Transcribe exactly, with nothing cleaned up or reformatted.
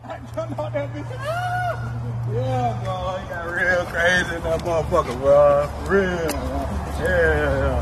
I jumped out that bitch. Ah! Yeah, bro. He got real crazy in that motherfucker, bro. Real. Yeah.